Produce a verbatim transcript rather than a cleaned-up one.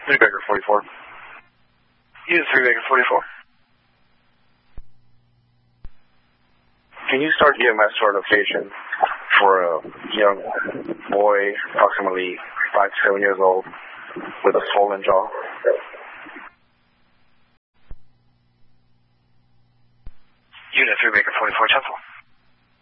three Baker forty-four. Unit three Baker forty-four. Can you start E M S for a location for a young boy, approximately five to seven years old, with a swollen jaw? Unit three Baker forty-four, ten four.